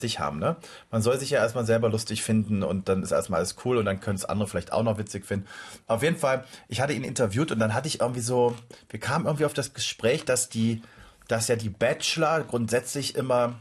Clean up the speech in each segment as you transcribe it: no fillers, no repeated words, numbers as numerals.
sich haben, ne? Man soll sich ja erstmal selber lustig finden und dann ist erstmal alles cool und dann können es andere vielleicht auch noch witzig finden. Auf jeden Fall, ich hatte ihn interviewt und dann hatte ich irgendwie so, wir kamen irgendwie auf das Gespräch, dass ja die Bachelor grundsätzlich immer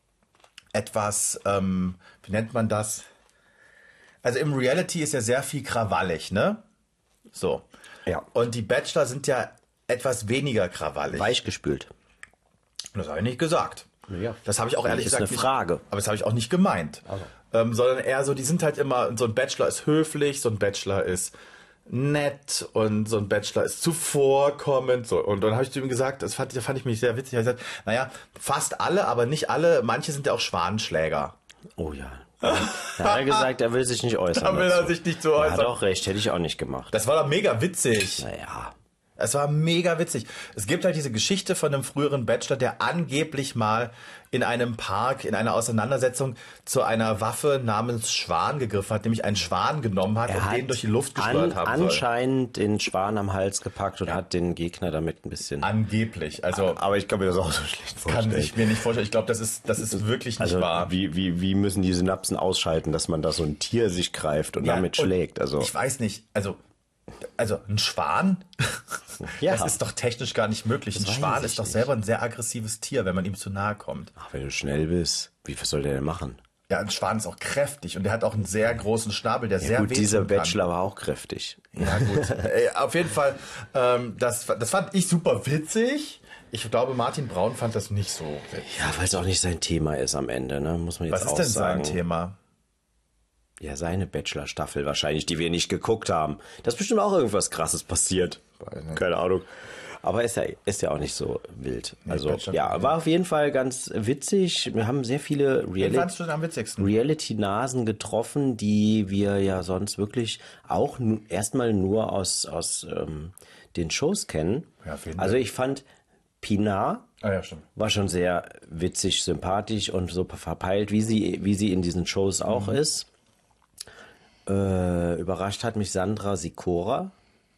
etwas, wie nennt man das? Also im Reality ist ja sehr viel krawallig, ne? So. Ja. Und die Bachelor sind ja etwas weniger krawallig. Weichgespült. Das habe ich nicht gesagt. Ja. Das habe ich auch ehrlich Das ist gesagt eine Frage. Aber das habe ich auch nicht gemeint. Also. Sondern eher so, die sind halt immer, so ein Bachelor ist höflich, so ein Bachelor ist nett und so ein Bachelor ist zuvorkommend. So. Und dann habe ich zu ihm gesagt, das fand ich mich sehr witzig. Ich habe gesagt, naja, fast alle, aber nicht alle. Manche sind ja auch Schwanenschläger. Oh ja. Da hat er gesagt, er will sich nicht äußern. Da will er sich nicht so Er äußern. hat auch recht, hätte ich auch nicht gemacht. Das war doch mega witzig. Naja. Es war mega witzig. Es gibt halt diese Geschichte von einem früheren Bachelor, der angeblich mal in einem Park, in einer Auseinandersetzung zu einer Waffe namens Schwan gegriffen hat, nämlich einen Schwan genommen hat und den durch die Luft gesteuert haben soll. Anscheinend den Schwan am Hals gepackt und hat den Gegner damit ein bisschen... Angeblich. Also, Aber ich kann mir das auch so schlecht vorstellen. kann ich mir nicht vorstellen. Ich glaube, das ist wirklich nicht wahr. Wie müssen die Synapsen ausschalten, dass man da so ein Tier sich greift und damit und schlägt? Also ich weiß nicht. Also ein Schwan, Ja. das ist doch technisch gar nicht möglich. Ein Das Schwan weiß ich ist doch nicht. selber ein sehr aggressives Tier, wenn man ihm zu nahe kommt. Ach, wenn du schnell bist, was soll der denn machen? Ja, ein Schwan ist auch kräftig und der hat auch einen sehr großen Schnabel, der sehr Gut, wehtun dieser kann. Bachelor war auch kräftig. Ja, gut. Auf jeden Fall, das fand ich super witzig. Ich glaube, Martin Braun fand das nicht so witzig. Ja, weil es auch nicht sein Thema ist am Ende, ne? Muss man jetzt Was ist auch denn sagen. sein Thema? Ja, seine Bachelor-Staffel wahrscheinlich, die wir nicht geguckt haben. Da ist bestimmt auch irgendwas Krasses passiert. Keine Ahnung. Aber ist ja auch nicht so wild. Also, Bachelor- ja, war auf jeden Fall ganz witzig. Wir haben sehr viele Wen fandst du denn am witzigsten? Reality-Nasen getroffen, die wir ja sonst wirklich auch erstmal nur aus den Shows kennen. Ja, auf jeden Also Fall. ich fand Pinar Ah ja, stimmt. war schon sehr witzig, sympathisch und so verpeilt, wie sie in diesen Shows auch ist. Überrascht hat mich Sandra Sikora.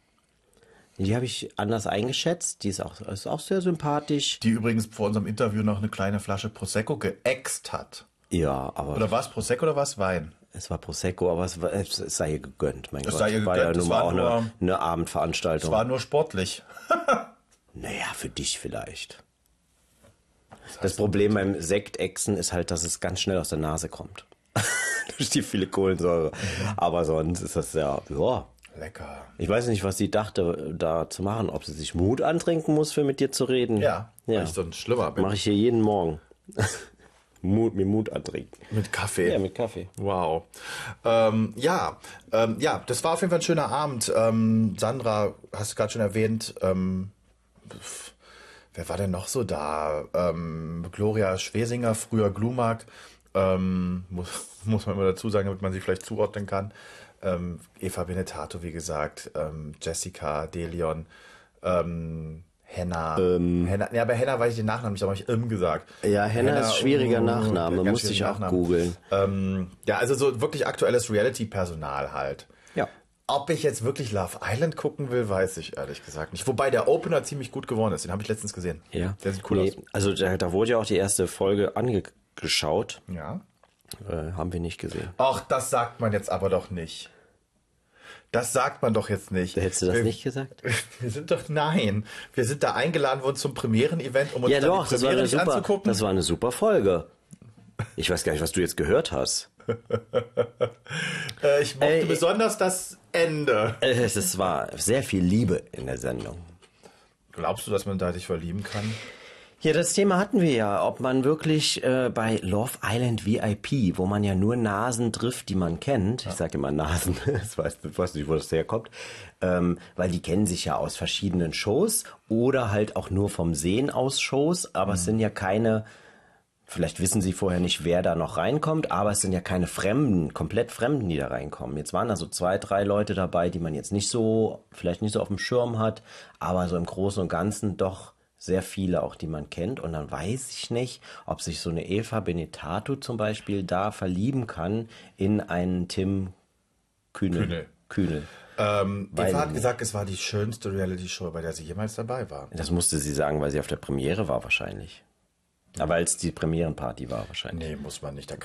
Die habe ich anders eingeschätzt. Die ist auch sehr sympathisch. Die übrigens vor unserem Interview noch eine kleine Flasche Prosecco geäxt hat. Ja, aber Oder war es Prosecco oder war es Wein? es war Prosecco, aber es sei ihr gegönnt. Mein Es Gott, sei ihr war ja gegönnt, nun es mal war auch nur- eine Abendveranstaltung. Es war nur sportlich. Naja, für dich vielleicht. Das Problem beim Sektechsen ist halt, dass es ganz schnell aus der Nase kommt. Durch die viele Kohlensäure. Aber sonst ist das ja. Lecker. Ich weiß nicht, was sie dachte, da zu machen. Ob sie sich Mut antrinken muss, für mit dir zu reden. Ja, weil ich so ein Schlimmer bin. Mache ich hier jeden Morgen. mir Mut antrinken. Mit Kaffee. Ja, mit Kaffee. Wow. Ja, das war auf jeden Fall ein schöner Abend. Sandra, hast du gerade schon erwähnt, wer war denn noch so da? Gloria Schwesinger, früher Glumark, muss man immer dazu sagen, damit man sie vielleicht zuordnen kann. Eva Benetato, wie gesagt, Jessica, Delion, Henna. Henna. Ja, bei Henna weiß ich den Nachnamen nicht, aber habe ich gesagt. Ja, Henna ist schwieriger Nachname, ganz musste ich schwieriger auch Nachname. googeln. Ja, also so wirklich aktuelles Reality-Personal halt. Ja. Ob ich jetzt wirklich Love Island gucken will, weiß ich ehrlich gesagt nicht. Wobei der Opener ziemlich gut geworden ist. Den habe ich letztens gesehen. Ja. Der sieht cool aus. Also da wurde ja auch die erste Folge angeschaut. Ja. Haben wir nicht gesehen. Ach, das sagt man jetzt aber doch nicht. Das sagt man doch jetzt nicht. Hättest du das nicht gesagt? Wir sind doch, nein. Wir sind da eingeladen worden zum Premieren-Event, um uns Ja dann doch, die Premiere nicht anzugucken. das war eine super Folge. Ich weiß gar nicht, was du jetzt gehört hast. Ich mochte besonders das Ende. Es war sehr viel Liebe in der Sendung. Glaubst du, dass man da sich verlieben kann? Ja, das Thema hatten wir ja, ob man wirklich bei Love Island VIP, wo man ja nur Nasen trifft, die man kennt, ich sage immer Nasen, ich weiß nicht, wo das herkommt, weil die kennen sich ja aus verschiedenen Shows oder halt auch nur vom Sehen aus Shows, aber es sind ja keine, vielleicht wissen sie vorher nicht, wer da noch reinkommt, aber es sind ja keine Fremden, komplett Fremden, die da reinkommen. Jetzt waren da so 2, 3 Leute dabei, die man jetzt vielleicht nicht so auf dem Schirm hat, aber so im Großen und Ganzen doch sehr viele auch, die man kennt. Und dann weiß ich nicht, ob sich so eine Eva Benetato zum Beispiel da verlieben kann in einen Tim Kühnel. Eva hat gesagt, es war die schönste Reality-Show, bei der sie jemals dabei war. Das musste sie sagen, weil sie auf der Premiere war wahrscheinlich. Aber als die Premierenparty war wahrscheinlich. Nee, muss man nicht. Da